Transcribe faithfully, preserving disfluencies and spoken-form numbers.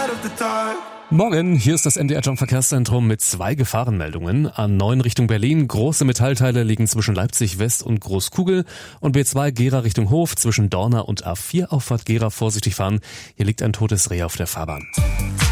Morgen, hier ist das M D R Jump Verkehrszentrum mit zwei Gefahrenmeldungen. A neun Richtung Berlin, große Metallteile liegen zwischen Leipzig West und Großkugel und B zwei Gera Richtung Hof zwischen Dorna und A vier Auffahrt Gera vorsichtig fahren. Hier liegt ein totes Reh auf der Fahrbahn.